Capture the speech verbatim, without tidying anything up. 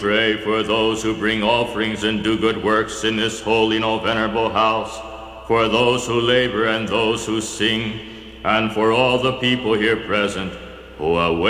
Pray for those who bring offerings and do good works in this holy and venerable house, for those who labor and those who sing, and for all the people here present who await